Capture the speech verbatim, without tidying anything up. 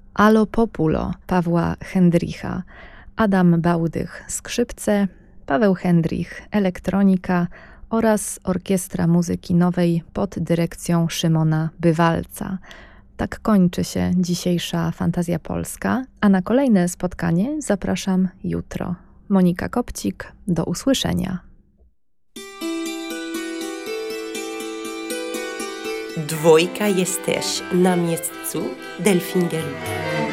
Allo Populo Pawła Hendricha, Adam Bałdych skrzypce, Paweł Hendrich elektronika oraz Orkiestra Muzyki Nowej pod dyrekcją Szymona Bywalca. Tak kończy się dzisiejsza Fantazja Polska, a na kolejne spotkanie zapraszam jutro. Monika Kopcik, do usłyszenia. Dwójka jest też na miejscu Delfingeru.